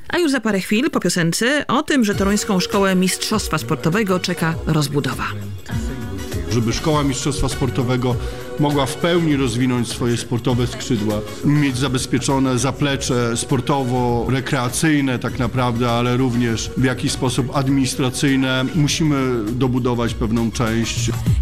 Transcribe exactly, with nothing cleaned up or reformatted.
A już za parę chwil po piosence o tym, że toruńską szkołę mistrzostwa sportowego czeka rozbudowa. Żeby szkoła mistrzostwa sportowego mogła w pełni rozwinąć swoje sportowe skrzydła, mieć zabezpieczone zaplecze sportowo-rekreacyjne tak naprawdę, ale również w jakiś sposób administracyjne, musimy dobudować pewną część.